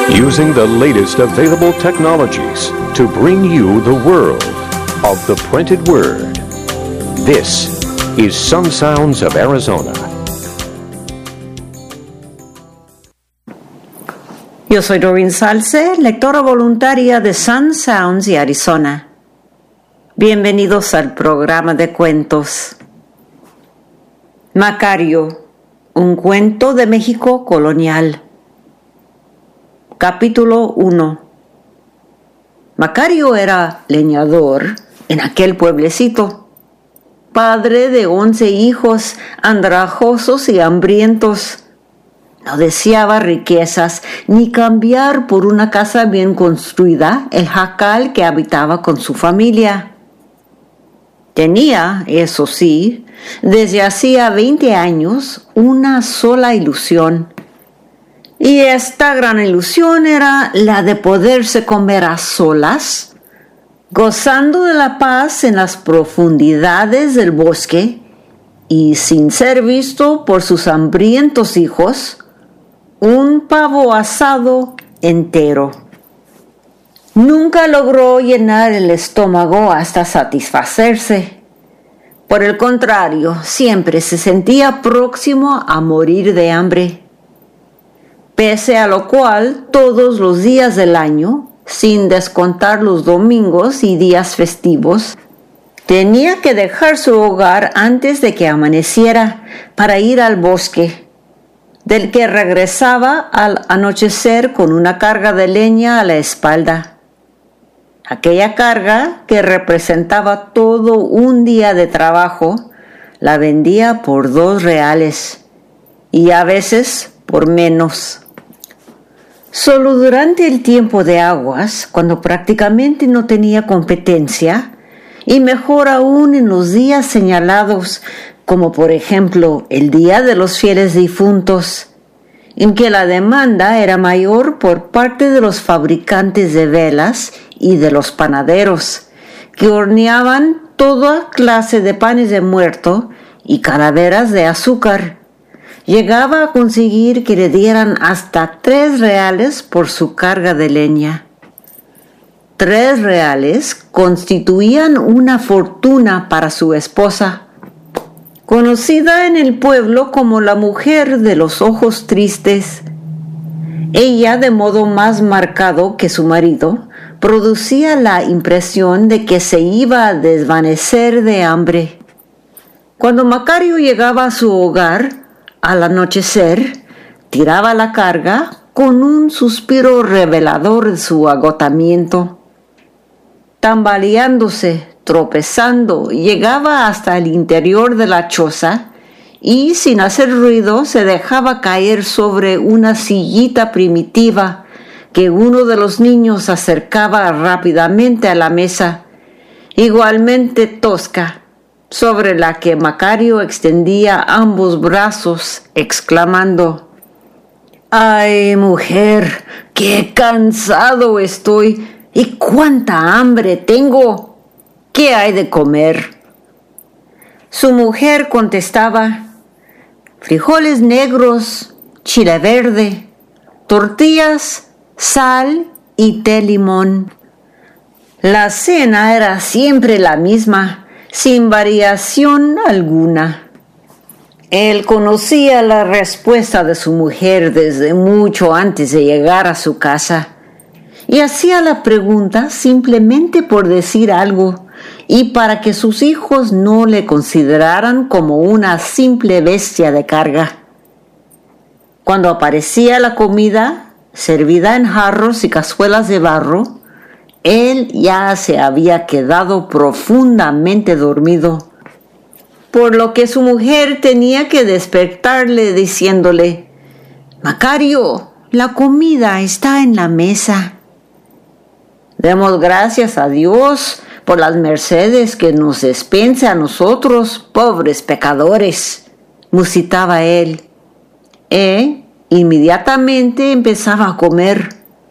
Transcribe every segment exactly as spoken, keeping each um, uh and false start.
using the latest available technologies to bring you the world of the printed word. This is Sun Sounds of Arizona. Yo soy Doreen Salce, lectora voluntaria de Sun Sounds y Arizona. Bienvenidos al programa de cuentos. Macario, un cuento de México colonial. Capítulo uno. Macario era leñador en aquel pueblecito, padre de once hijos andrajosos y hambrientos. No deseaba riquezas ni cambiar por una casa bien construida el jacal que habitaba con su familia. Tenía, eso sí, desde hacía veinte años, una sola ilusión. Y esta gran ilusión era la de poderse comer a solas, gozando de la paz en las profundidades del bosque y sin ser visto por sus hambrientos hijos, un pavo asado entero. Nunca logró llenar el estómago hasta satisfacerse. Por el contrario, siempre se sentía próximo a morir de hambre. Pese a lo cual, todos los días del año, sin descontar los domingos y días festivos, tenía que dejar su hogar antes de que amaneciera para ir al bosque, del que regresaba al anochecer con una carga de leña a la espalda. Aquella carga, que representaba todo un día de trabajo, la vendía por dos reales y a veces por menos. Solo durante el tiempo de aguas, cuando prácticamente no tenía competencia, y mejor aún en los días señalados, como por ejemplo el Día de los Fieles Difuntos, en que la demanda era mayor por parte de los fabricantes de velas y de los panaderos, que horneaban toda clase de panes de muerto y calaveras de azúcar. Llegaba a conseguir que le dieran hasta tres reales por su carga de leña. Tres reales constituían una fortuna para su esposa, conocida en el pueblo como la mujer de los ojos tristes. Ella, de modo más marcado que su marido, producía la impresión de que se iba a desvanecer de hambre. Cuando Macario llegaba a su hogar, al anochecer, tiraba la carga con un suspiro revelador de su agotamiento. Tambaleándose, tropezando, llegaba hasta el interior de la choza y, sin hacer ruido, se dejaba caer sobre una sillita primitiva que uno de los niños acercaba rápidamente a la mesa, igualmente tosca, sobre la que Macario extendía ambos brazos, exclamando: «¡Ay, mujer, qué cansado estoy! ¡Y cuánta hambre tengo! ¿Qué hay de comer?». Su mujer contestaba: «Frijoles negros, chile verde, tortillas, sal y té limón». La cena era siempre la misma, sin variación alguna. Él conocía la respuesta de su mujer desde mucho antes de llegar a su casa, y hacía la pregunta simplemente por decir algo y para que sus hijos no le consideraran como una simple bestia de carga. Cuando aparecía la comida, servida en jarros y cazuelas de barro, él ya se había quedado profundamente dormido, por lo que su mujer tenía que despertarle diciéndole: «Macario, la comida está en la mesa». «Demos gracias a Dios por las mercedes que nos dispensa a nosotros, pobres pecadores», musitaba él. E inmediatamente empezaba a comer.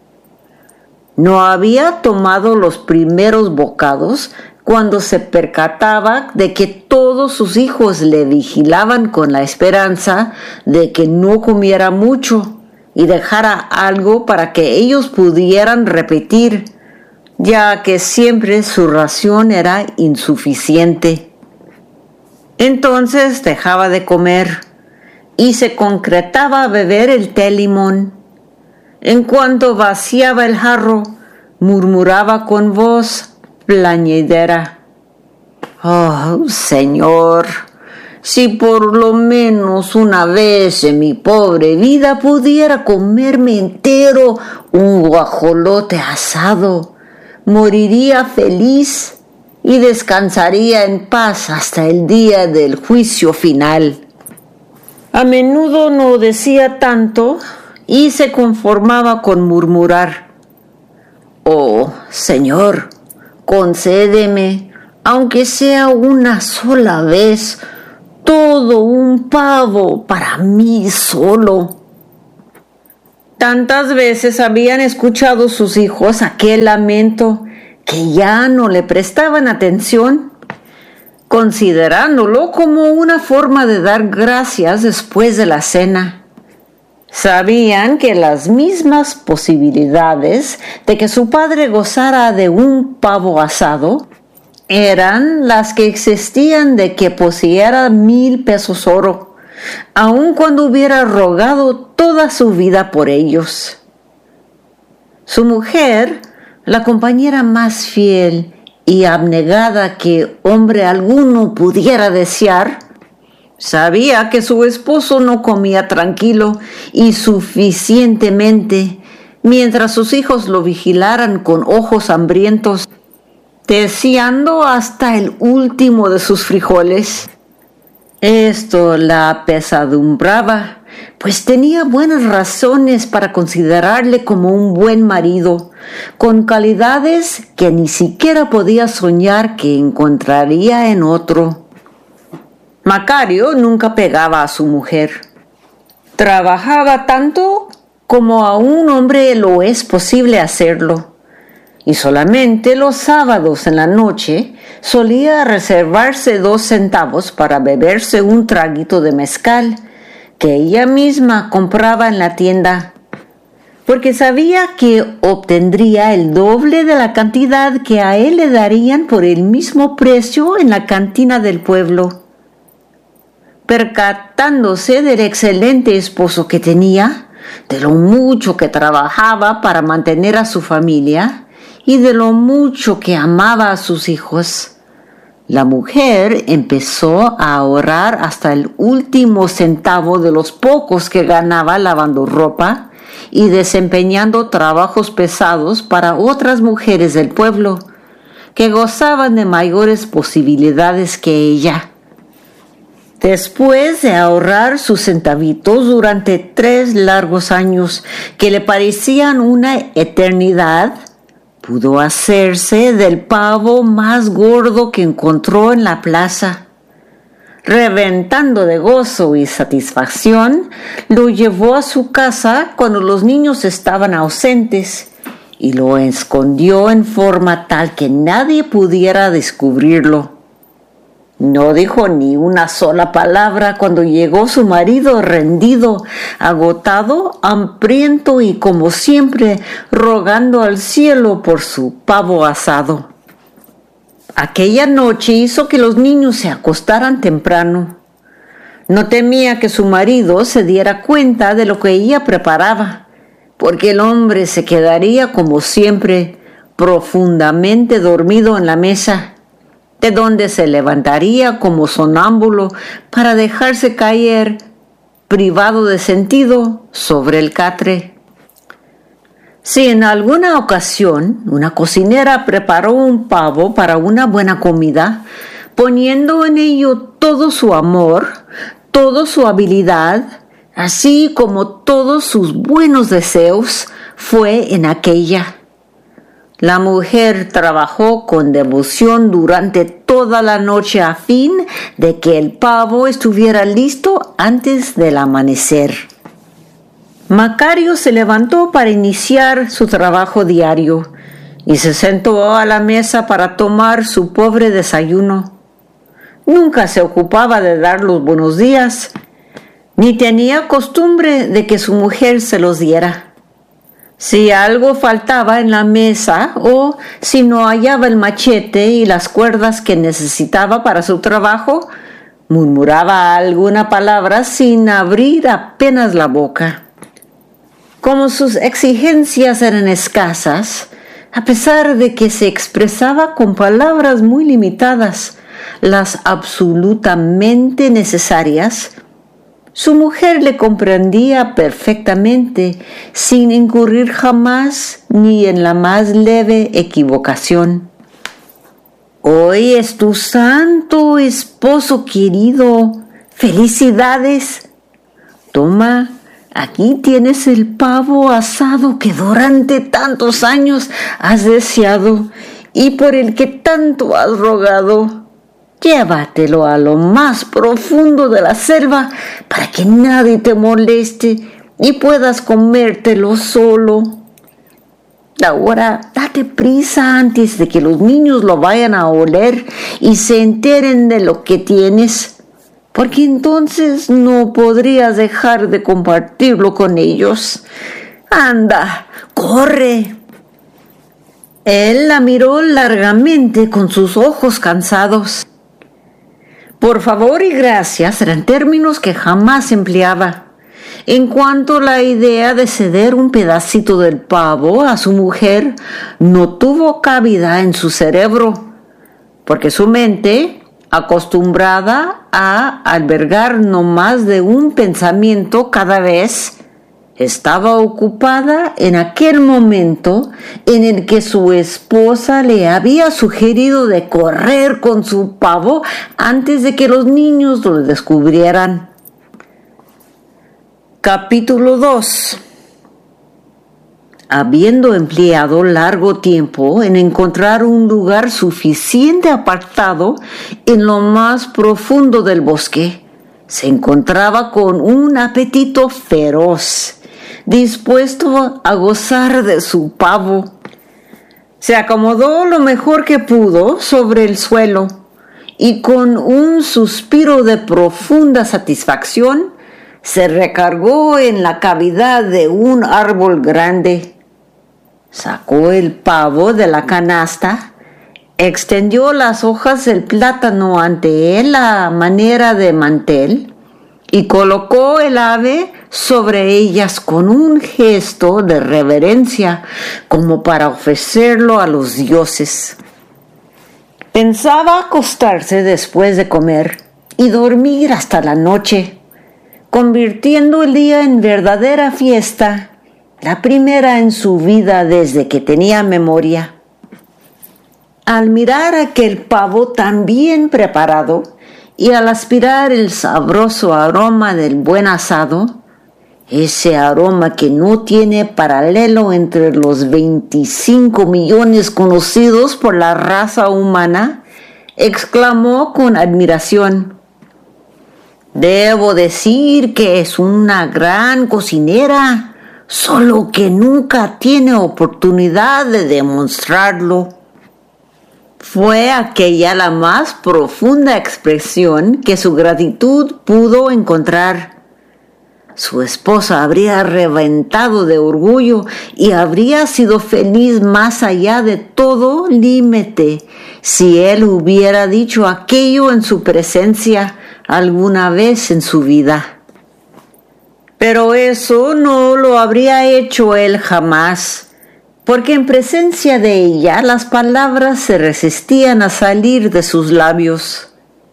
No había tomado los primeros bocados cuando se percataba de que todos sus hijos le vigilaban con la esperanza de que no comiera mucho y dejara algo para que ellos pudieran repetir, ya que siempre su ración era insuficiente. Entonces dejaba de comer y se concretaba a beber el té limón. En cuanto vaciaba el jarro, murmuraba con voz plañidera: «Oh, Señor, si por lo menos una vez en mi pobre vida pudiera comerme entero un guajolote asado, moriría feliz y descansaría en paz hasta el día del juicio final». A menudo no decía tanto y se conformaba con murmurar: «Oh, Señor, concédeme, aunque sea una sola vez, todo un pavo para mí solo». Tantas veces habían escuchado sus hijos aquel lamento que ya no le prestaban atención, considerándolo como una forma de dar gracias después de la cena. Sabían que las mismas posibilidades de que su padre gozara de un pavo asado eran las que existían de que poseyera mil pesos oro, aun cuando hubiera rogado toda su vida por ellos. Su mujer, la compañera más fiel y abnegada que hombre alguno pudiera desear, sabía que su esposo no comía tranquilo y suficientemente mientras sus hijos lo vigilaran con ojos hambrientos, deseando hasta el último de sus frijoles. Esto la apesadumbraba, pues tenía buenas razones para considerarle como un buen marido, con calidades que ni siquiera podía soñar que encontraría en otro. Macario nunca pegaba a su mujer. Trabajaba tanto como a un hombre lo es posible hacerlo, y solamente los sábados en la noche solía reservarse dos centavos para beberse un traguito de mezcal que ella misma compraba en la tienda, porque sabía que obtendría el doble de la cantidad que a él le darían por el mismo precio en la cantina del pueblo. Percatándose del excelente esposo que tenía, de lo mucho que trabajaba para mantener a su familia y de lo mucho que amaba a sus hijos, la mujer empezó a ahorrar hasta el último centavo de los pocos que ganaba lavando ropa y desempeñando trabajos pesados para otras mujeres del pueblo que gozaban de mayores posibilidades que ella. Después de ahorrar sus centavitos durante tres largos años que le parecían una eternidad, pudo hacerse del pavo más gordo que encontró en la plaza. Reventando de gozo y satisfacción, lo llevó a su casa cuando los niños estaban ausentes y lo escondió en forma tal que nadie pudiera descubrirlo. No dijo ni una sola palabra cuando llegó su marido rendido, agotado, hambriento y como siempre rogando al cielo por su pavo asado. Aquella noche hizo que los niños se acostaran temprano. No temía que su marido se diera cuenta de lo que ella preparaba, porque el hombre se quedaría como siempre profundamente dormido en la mesa, de donde se levantaría como sonámbulo para dejarse caer, privado de sentido, sobre el catre. Si en alguna ocasión una cocinera preparó un pavo para una buena comida, poniendo en ello todo su amor, toda su habilidad, así como todos sus buenos deseos, fue en aquella. La mujer trabajó con devoción durante toda la noche a fin de que el pavo estuviera listo antes del amanecer. Macario se levantó para iniciar su trabajo diario y se sentó a la mesa para tomar su pobre desayuno. Nunca se ocupaba de dar los buenos días, ni tenía costumbre de que su mujer se los diera. Si algo faltaba en la mesa o si no hallaba el machete y las cuerdas que necesitaba para su trabajo, murmuraba alguna palabra sin abrir apenas la boca. Como sus exigencias eran escasas, a pesar de que se expresaba con palabras muy limitadas, las absolutamente necesarias, su mujer le comprendía perfectamente, sin incurrir jamás ni en la más leve equivocación. Hoy es tu santo esposo querido. ¡Felicidades! Toma, aquí tienes el pavo asado que durante tantos años has deseado y por el que tanto has rogado. Llévatelo a lo más profundo de la selva para que nadie te moleste y puedas comértelo solo. Ahora, date prisa antes de que los niños lo vayan a oler y se enteren de lo que tienes, porque entonces no podrías dejar de compartirlo con ellos. Anda, corre. Él la miró largamente con sus ojos cansados. Por favor y gracias eran términos que jamás empleaba. En cuanto a la idea de ceder un pedacito del pavo a su mujer no tuvo cabida en su cerebro, porque su mente, acostumbrada a albergar no más de un pensamiento cada vez, estaba ocupada en aquel momento en el que su esposa le había sugerido de correr con su pavo antes de que los niños lo descubrieran. Capítulo dos. Habiendo empleado largo tiempo en encontrar un lugar suficiente apartado en lo más profundo del bosque, se encontraba con un apetito feroz, dispuesto a gozar de su pavo. Se acomodó lo mejor que pudo sobre el suelo y con un suspiro de profunda satisfacción se recargó en la cavidad de un árbol grande. Sacó el pavo de la canasta, extendió las hojas del plátano ante él a manera de mantel y colocó el ave sobre ellas con un gesto de reverencia, como para ofrecerlo a los dioses. Pensaba acostarse después de comer y dormir hasta la noche, convirtiendo el día en verdadera fiesta, la primera en su vida desde que tenía memoria. Al mirar aquel pavo tan bien preparado y al aspirar el sabroso aroma del buen asado, ese aroma que no tiene paralelo entre los veinticinco millones conocidos por la raza humana, exclamó con admiración: «Debo decir que es una gran cocinera, solo que nunca tiene oportunidad de demostrarlo». Fue aquella la más profunda expresión que su gratitud pudo encontrar. Su esposa habría reventado de orgullo y habría sido feliz más allá de todo límite si él hubiera dicho aquello en su presencia alguna vez en su vida. Pero eso no lo habría hecho él jamás, porque en presencia de ella las palabras se resistían a salir de sus labios.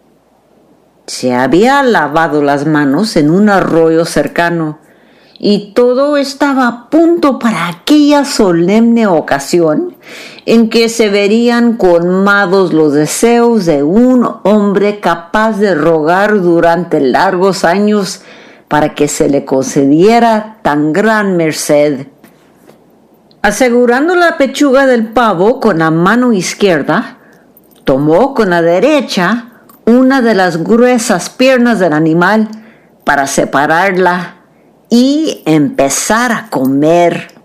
Se había lavado las manos en un arroyo cercano y todo estaba a punto para aquella solemne ocasión en que se verían colmados los deseos de un hombre capaz de rogar durante largos años para que se le concediera tan gran merced. Asegurando la pechuga del pavo con la mano izquierda, tomó con la derecha una de las gruesas piernas del animal para separarla y empezar a comer.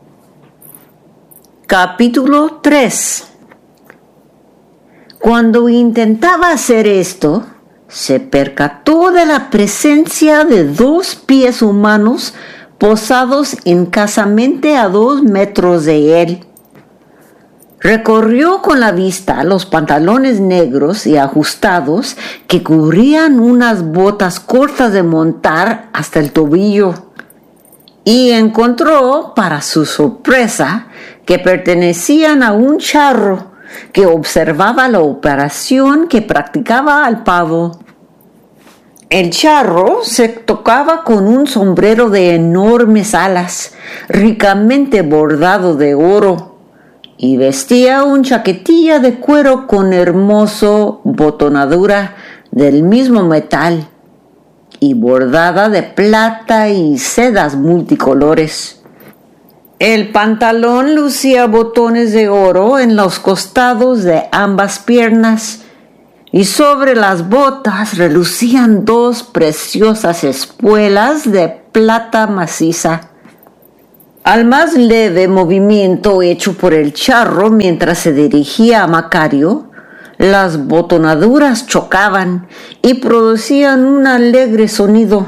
Capítulo tres. Cuando intentaba hacer esto, se percató de la presencia de dos pies humanos posados escasamente a dos metros de él. Recorrió con la vista los pantalones negros y ajustados que cubrían unas botas cortas de montar hasta el tobillo y encontró, para su sorpresa, que pertenecían a un charro que observaba la operación que practicaba al pavo. El charro se tocaba con un sombrero de enormes alas, ricamente bordado de oro, y vestía un chaquetilla de cuero con hermoso botonadura del mismo metal y bordada de plata y sedas multicolores. El pantalón lucía botones de oro en los costados de ambas piernas y sobre las botas relucían dos preciosas espuelas de plata maciza. Al más leve movimiento hecho por el charro mientras se dirigía a Macario, las botonaduras chocaban y producían un alegre sonido.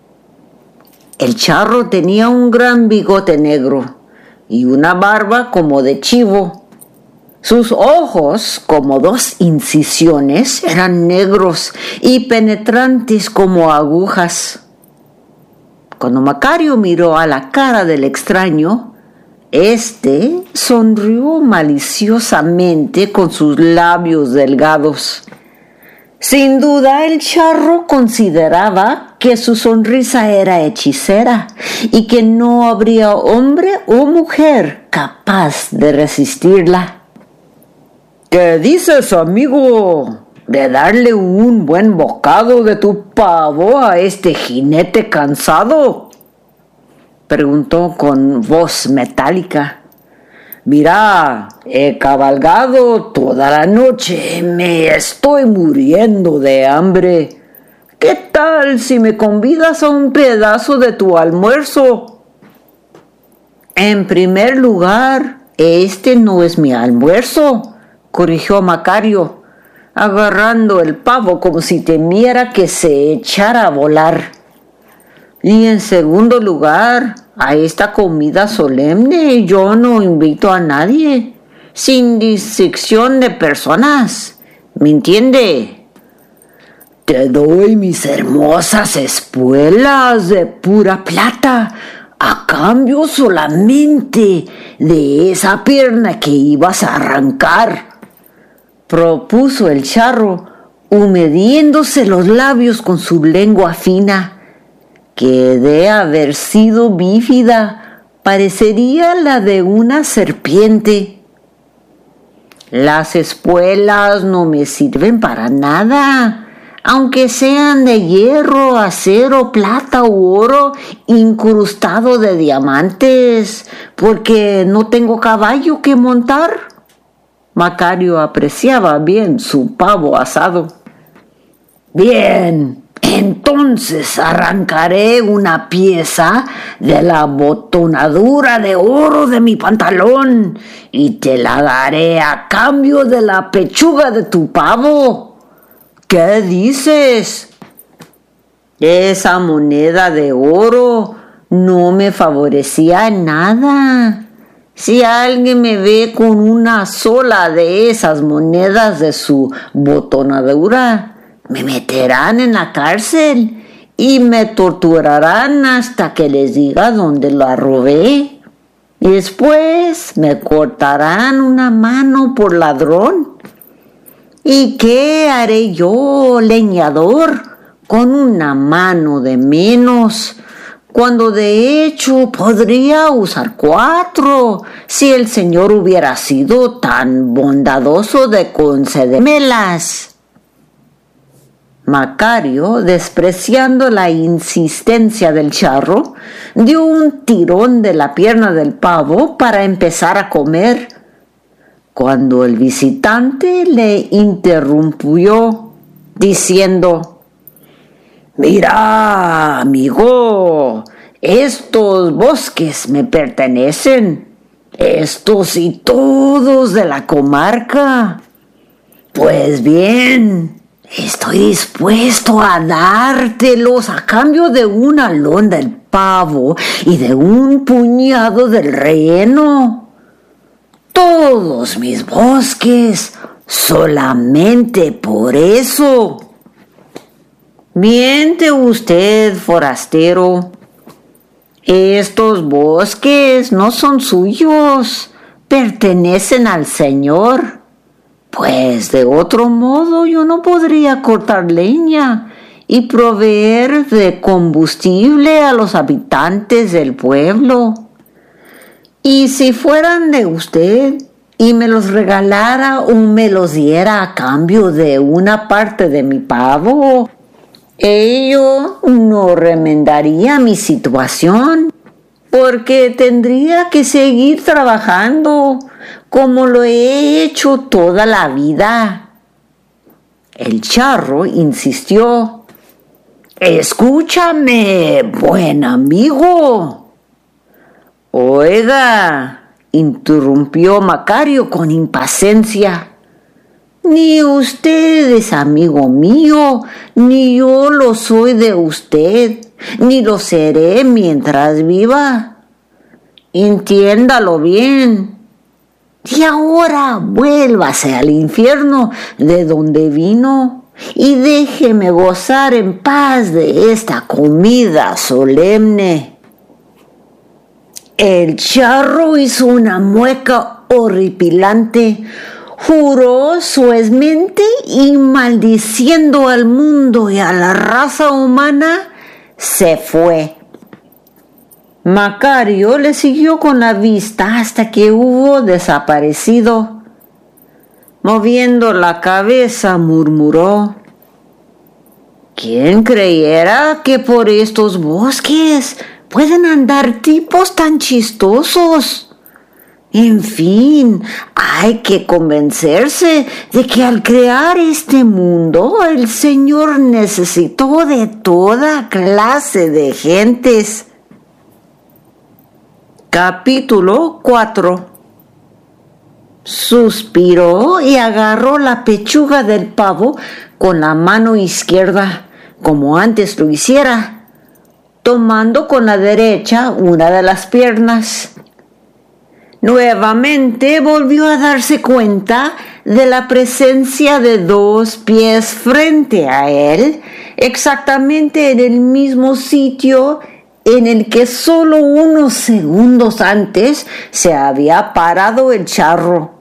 El charro tenía un gran bigote negro y una barba como de chivo. Sus ojos, como dos incisiones, eran negros y penetrantes como agujas. Cuando Macario miró a la cara del extraño, éste sonrió maliciosamente con sus labios delgados. Sin duda, el charro consideraba que su sonrisa era hechicera y que no habría hombre o mujer capaz de resistirla. ¿Qué dices, amigo? ¿De darle un buen bocado de tu pavo a este jinete cansado?, preguntó con voz metálica. Mira, he cabalgado toda la noche, me estoy muriendo de hambre. ¿Qué tal si me convidas a un pedazo de tu almuerzo? En primer lugar, este no es mi almuerzo, corrigió Macario, agarrando el pavo como si temiera que se echara a volar. Y en segundo lugar, a esta comida solemne yo no invito a nadie, sin distinción de personas. ¿Me entiende? Te doy mis hermosas espuelas de pura plata, a cambio solamente de esa pierna que ibas a arrancar, propuso el charro, humediéndose los labios con su lengua fina, que de haber sido bífida parecería la de una serpiente. Las espuelas no me sirven para nada, aunque sean de hierro, acero, plata u oro incrustado de diamantes, porque no tengo caballo que montar. Macario apreciaba bien su pavo asado. Bien, entonces arrancaré una pieza de la botonadura de oro de mi pantalón y te la daré a cambio de la pechuga de tu pavo. ¿Qué dices? Esa moneda de oro no me favorecía en nada. Si alguien me ve con una sola de esas monedas de su botonadura, me meterán en la cárcel y me torturarán hasta que les diga dónde la robé. Y después me cortarán una mano por ladrón. ¿Y qué haré yo, leñador, con una mano de menos, cuando de hecho podría usar cuatro si el Señor hubiera sido tan bondadoso de concedérmelas? Macario, despreciando la insistencia del charro, dio un tirón de la pierna del pavo para empezar a comer, cuando el visitante le interrumpió diciendo: «Mira, amigo, estos bosques me pertenecen, estos y todos de la comarca. Pues bien, Estoy dispuesto a dártelos a cambio de una londa del pavo y de un puñado del relleno. Todos mis bosques, solamente por eso. Miente usted, forastero. Estos bosques no son suyos, pertenecen al Señor. Pues de otro modo yo no podría cortar leña y proveer de combustible a los habitantes del pueblo. Y si fueran de usted y me los regalara o me los diera a cambio de una parte de mi pavo, ello no remendaría mi situación, porque tendría que seguir trabajando como lo he hecho toda la vida. El charro insistió. Escúchame, buen amigo. Oiga, interrumpió Macario con impaciencia. Ni usted es amigo mío, ni yo lo soy de usted, ni lo seré mientras viva. Entiéndalo bien. Y ahora vuélvase al infierno de donde vino y déjeme gozar en paz de esta comida solemne. El charro hizo una mueca horripilante. Juró suezmente y maldiciendo al mundo y a la raza humana, se fue. Macario le siguió con la vista hasta que hubo desaparecido. Moviendo la cabeza, murmuró: ¿Quién creyera que por estos bosques pueden andar tipos tan chistosos? En fin, hay que convencerse de que al crear este mundo, el Señor necesitó de toda clase de gentes. Capítulo cuatro. Suspiró y agarró la pechuga del pavo con la mano izquierda, como antes lo hiciera, tomando con la derecha una de las piernas. Nuevamente volvió a darse cuenta de la presencia de dos pies frente a él, exactamente en el mismo sitio en el que solo unos segundos antes se había parado el charro.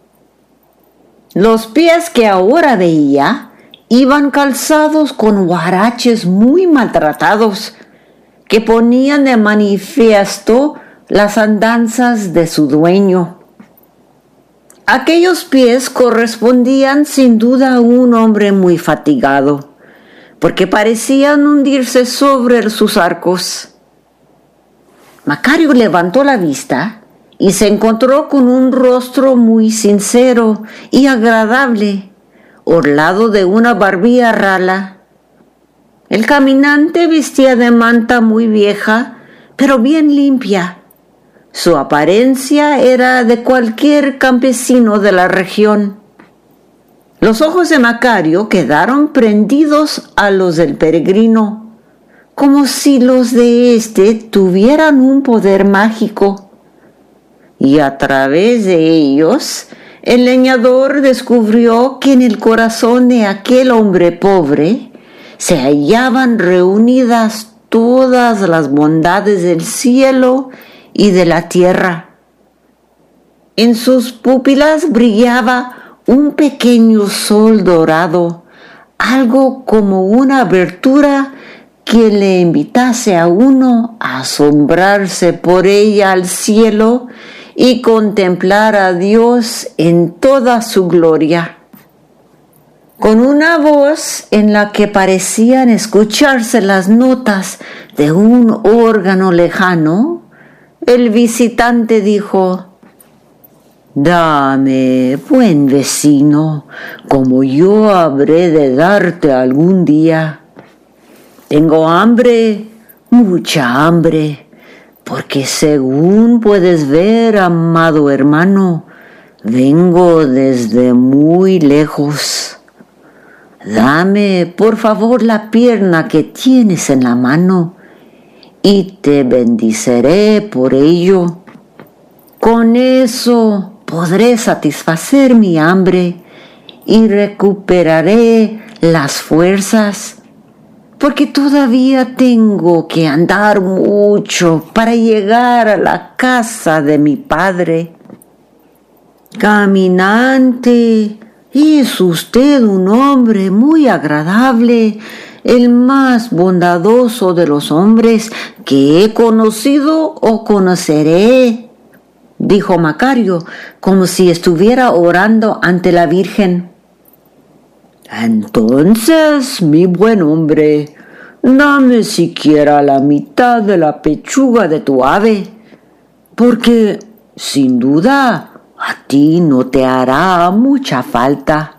Los pies que ahora veía iban calzados con huaraches muy maltratados, que ponían de manifiesto las andanzas de su dueño. Aquellos pies correspondían sin duda a un hombre muy fatigado, porque parecían hundirse sobre sus arcos. Macario levantó la vista y se encontró con un rostro muy sincero y agradable, orlado de una barbilla rala. El caminante vestía de manta muy vieja, pero bien limpia. Su apariencia era de cualquier campesino de la región. Los ojos de Macario quedaron prendidos a los del peregrino, como si los de éste tuvieran un poder mágico. Y a través de ellos, el leñador descubrió que en el corazón de aquel hombre pobre se hallaban reunidas todas las bondades del cielo y de la tierra. En sus pupilas brillaba un pequeño sol dorado, algo como una abertura que le invitase a uno a asombrarse por ella al cielo y contemplar a Dios en toda su gloria. Con una voz en la que parecían escucharse las notas de un órgano lejano, el visitante dijo: «Dame, buen vecino, como yo habré de darte algún día. Tengo hambre, mucha hambre, porque según puedes ver, amado hermano, vengo desde muy lejos. dame por favor la pierna que tienes en la mano y te bendiceré por ello. Con eso podré satisfacer mi hambre y recuperaré las fuerzas, porque todavía tengo que andar mucho para llegar a la casa de mi padre. Caminante, es usted un hombre muy agradable, el más bondadoso de los hombres que he conocido o conoceré, dijo Macario, como si estuviera orando ante la Virgen. Entonces, mi buen hombre, dame siquiera la mitad de la pechuga de tu ave, porque, sin duda, a ti no te hará mucha falta.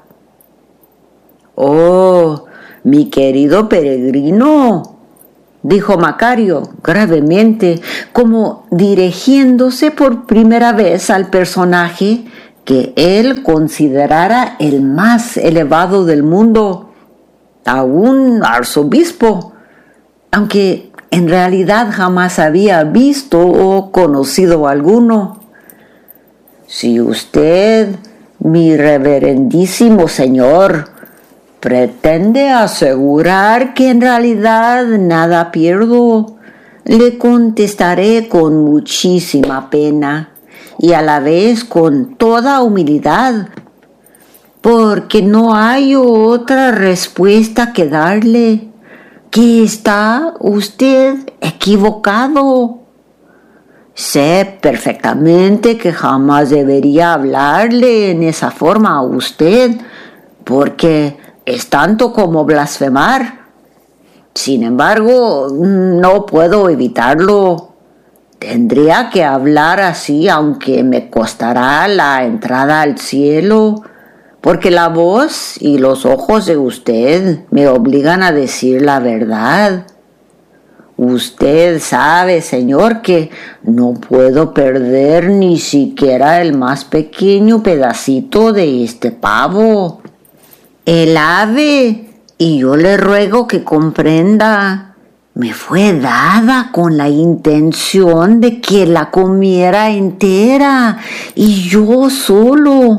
Oh, mi querido peregrino, dijo Macario gravemente, como dirigiéndose por primera vez al personaje que él considerara el más elevado del mundo, a un arzobispo, aunque en realidad jamás había visto o conocido alguno. Si usted, mi reverendísimo señor, pretende asegurar que en realidad nada pierdo, le contestaré con muchísima pena y a la vez con toda humildad, porque no hay otra respuesta que darle, que está usted equivocado. Sé perfectamente que jamás debería hablarle en esa forma a usted, porque es tanto como blasfemar. Sin embargo, no puedo evitarlo. Tendría que hablar así, aunque me costará la entrada al cielo, porque la voz y los ojos de usted me obligan a decir la verdad. Usted sabe, señor, que no puedo perder ni siquiera el más pequeño pedacito de este pavo. El ave, y yo le ruego que comprenda, me fue dada con la intención de que la comiera entera, y yo solo.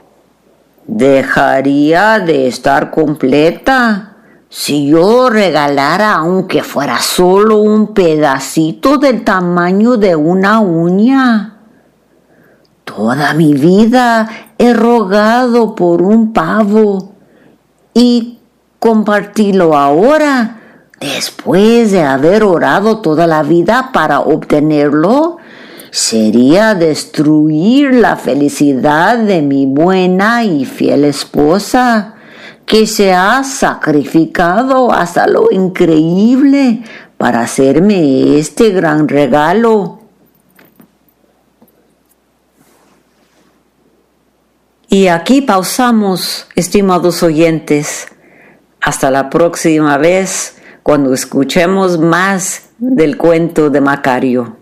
Dejaría de estar completa si yo regalara, aunque fuera solo un pedacito del tamaño de una uña. Toda mi vida he rogado por un pavo y compartirlo ahora, después de haber orado toda la vida para obtenerlo, sería destruir la felicidad de mi buena y fiel esposa, que se ha sacrificado hasta lo increíble para hacerme este gran regalo. Y aquí pausamos, estimados oyentes. Hasta la próxima vez, cuando escuchemos más del cuento de Macario.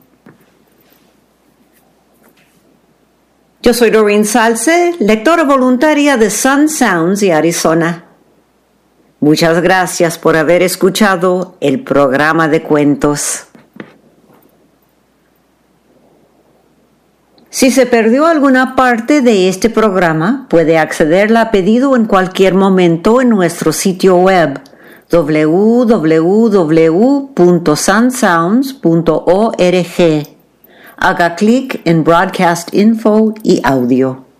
Yo soy Doreen Salce, lectora voluntaria de Sun Sounds y Arizona. Muchas gracias por haber escuchado el programa de cuentos. Si se perdió alguna parte de este programa, puede accederla a pedido en cualquier momento en nuestro sitio web doble u doble u doble u punto sun sounds punto org. Haga clic en Broadcast Info y Audio.